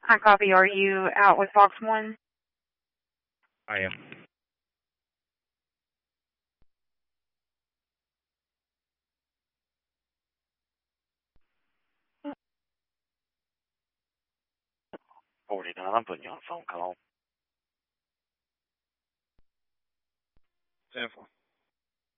Hi, copy. Are you out with Fox 1? I am. I'm putting you on a phone call. 10-4.